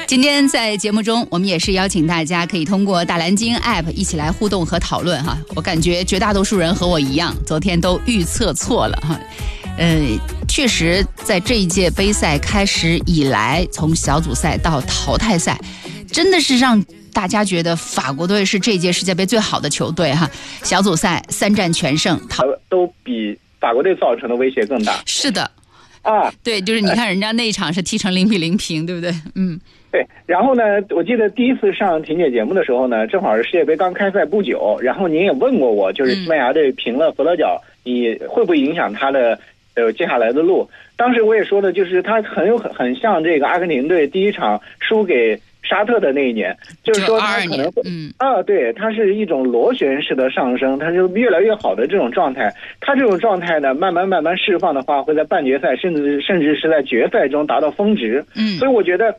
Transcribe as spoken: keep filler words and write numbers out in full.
今天在节目中，我们也是邀请大家可以通过大蓝鲸 App 一起来互动和讨论哈。我感觉绝大多数人和我一样，昨天都预测错了哈。呃，确实，在这一届杯赛开始以来，从小组赛到淘汰赛，真的是让大家觉得法国队是这届世界杯最好的球队哈。小组赛三战全胜，淘都比法国队造成的威胁更大。 是的， 啊， 对，就是你看人家那一场是踢成零比零平，对不对？嗯。 对，然后呢，我记得第一次上婷姐节目的时候呢，正好是世界杯刚开赛不久，然后您也问过我，就是西班牙队平了佛得角，你会不会影响他的呃接下来的路？当时我也说的，就是他很有很很像这个阿根廷队第一场输给沙特的那一年，就是说他可能会，嗯啊，对，它是一种螺旋式的上升，它就越来越好的这种状态。它这种状态呢，慢慢慢慢释放的话，会在半决赛甚至甚至是在决赛中达到峰值。嗯，所以我觉得